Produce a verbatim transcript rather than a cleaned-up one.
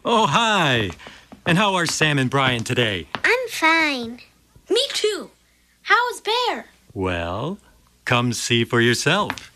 Oh, hi. And how are Sam and Brian today? I'm fine. Me too. How is Bear? Well, come see for yourself.